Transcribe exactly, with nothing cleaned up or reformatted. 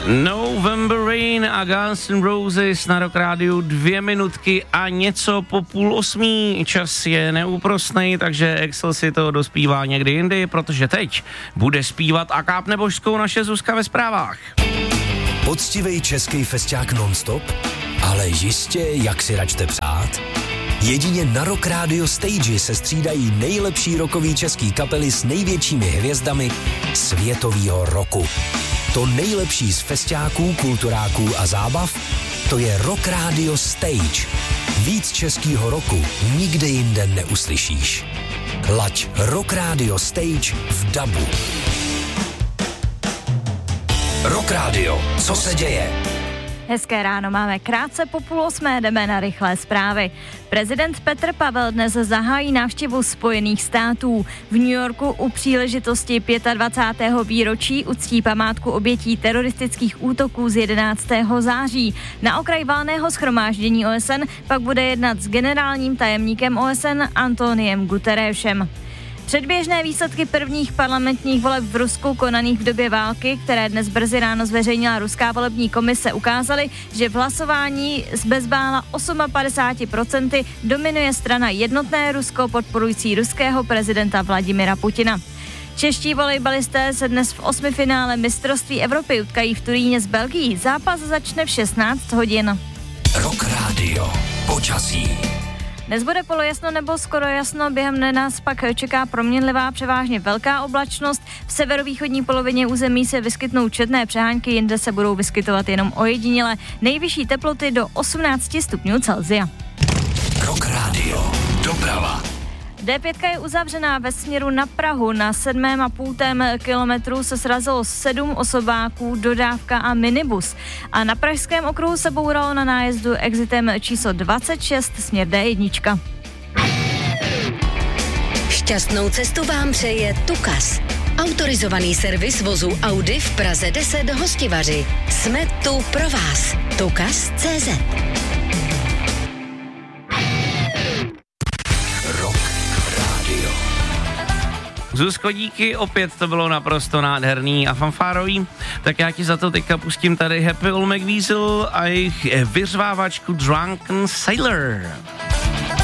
November Rain a Guns N' Roses na Rock Rádiu, dvě minutky a něco po půl osmí. Čas je neúprosnej, takže Excel si to dospívá někdy jindy, protože teď bude zpívat a kápne božskou naše Zuzka ve zprávách. Poctivej český festiák non-stop, ale jistě, jak si račte přát. Jedině na Rock Radio Stage se střídají nejlepší rockový český kapely s největšími hvězdami světovýho roku. To nejlepší z festiáků, kulturáků a zábav, to je Rock Radio Stage. Víc českýho roku nikde jinde neuslyšíš. Laď Rock Radio Stage v dabu. Rock Radio, co se děje? Hezké ráno, máme krátce po půl osmé, jdeme na rychlé zprávy. Prezident Petr Pavel dnes zahájí návštěvu Spojených států. V New Yorku u příležitosti dvacátého pátého výročí uctí památku obětí teroristických útoků z jedenáctého září. Na okraj valného shromáždění O S N pak bude jednat s generálním tajemníkem O S N Antoniem Guterresem. Předběžné výsledky prvních parlamentních voleb v Rusku konaných v době války, které dnes brzy ráno zveřejnila ruská volební komise, ukázaly, že v hlasování z bezmála padesát osm procent dominuje strana Jednotné Rusko podporující ruského prezidenta Vladimira Putina. Čeští volejbalisté se dnes v osmifinále mistrovství Evropy utkají v Turíně s Belgií. Zápas začne v šestnáct hodin. Rock Radio, počasí. Dnes bude polojasno nebo skoro jasno, během dne nás pak čeká proměnlivá převážně velká oblačnost. V severovýchodní polovině území se vyskytnou četné přehánky, jinde se budou vyskytovat jenom ojediněle. Nejvyšší teploty do osmnáct stupňů Celsia. Rock Radio, doprava. D pět je uzavřená ve směru na Prahu. Na sedmém a půltém kilometru se srazilo sedm osobáků, dodávka a minibus. A na pražském okruhu se bouralo na nájezdu exitem číslo dvacet šest směr D jedna. Šťastnou cestu vám přeje Tukas. Autorizovaný servis vozu Audi v Praze deset Hostivaři. Jsme tu pro vás. Tukas tečka cé zet. Zuzko, díky, opět to bylo naprosto nádherný a fanfárový, tak já ti za to teďka pustím tady Happy Old McWeasel a jejich vyřvávačku Drunken Sailor.